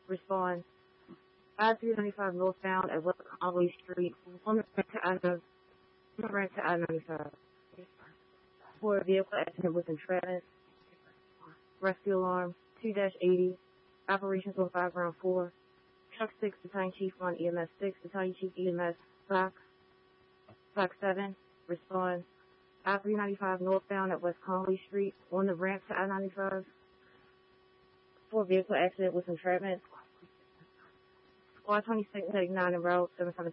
Respond. I-395 northbound at West Conway Street on the ramp to I-95. For a vehicle accident with entrapment. Rescue alarm 2-80. Operations on 5 ground 4. Truck 6, Battalion Chief 1, EMS 6, Battalion Chief EMS Block 7. Respond. I-395 northbound at West Conway Street on the ramp to I-95. For a vehicle accident with entrapment. Squad 26 heading 9 en route 717.